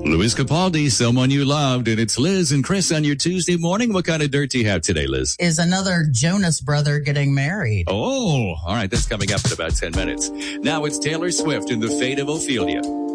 Louis Capaldi, Someone You Loved, and it's Liz and Chris on your Tuesday morning. What kind of dirt do you have today, Liz? Is another Jonas brother getting married? Oh, all right. That's coming up in about 10 minutes. Now it's Taylor Swift and The Fate of Ophelia.